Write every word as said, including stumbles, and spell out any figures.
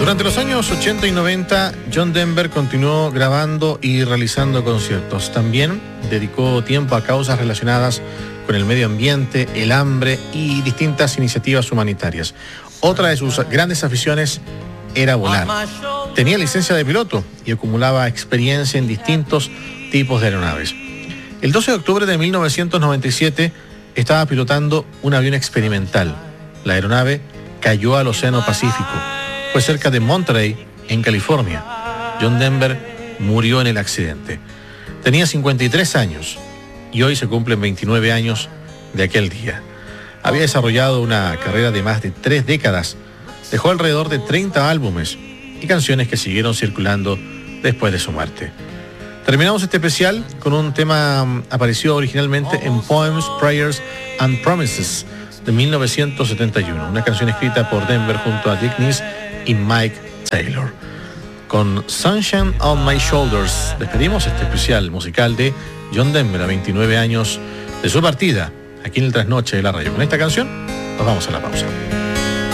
Durante los años ochenta y noventa, John Denver continuó grabando y realizando conciertos. También dedicó tiempo a causas relacionadas con el medio ambiente, el hambre y distintas iniciativas humanitarias. Otra de sus grandes aficiones era volar. Tenía licencia de piloto y acumulaba experiencia en distintos tipos de aeronaves. El doce de octubre de mil novecientos noventa y siete estaba pilotando un avión experimental. La aeronave cayó al Océano Pacífico. Fue cerca de Monterey, en California. John Denver murió en el accidente. Tenía cincuenta y tres años y hoy se cumplen veintinueve años de aquel día. Había desarrollado una carrera de más de tres décadas. Dejó alrededor de treinta álbumes y canciones que siguieron circulando después de su muerte. Terminamos este especial con un tema aparecido originalmente en Poems, Prayers and Promises de mil novecientos setenta y uno, una canción escrita por Denver junto a Dick Niss y Mike Taylor. Con Sunshine on My Shoulders despedimos este especial musical de John Denver a veintinueve años de su partida aquí en el Trasnoche de la Radio. Con esta canción nos vamos a la pausa.